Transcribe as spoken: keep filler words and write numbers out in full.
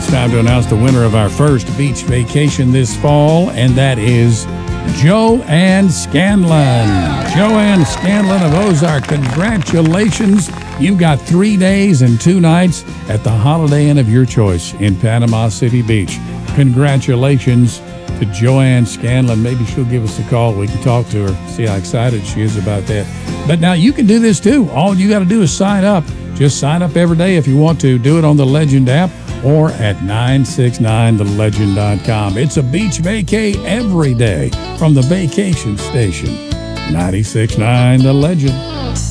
it's time to announce the winner of our first beach vacation this fall, and that is Joanne Scanlon. Joanne Scanlon of Ozark, congratulations. You got three days and two nights at the Holiday Inn of your choice in Panama City Beach. Congratulations to Joanne Scanlon. Maybe she'll give us a call. We can talk to her, see how excited she is about that. But now you can do this too. All you got to do is sign up. Just sign up every day if you want to. Do it on the Legend app or at nine six nine the legend dot com. It's a beach vacay every day from the vacation station. nine six nine The Legend.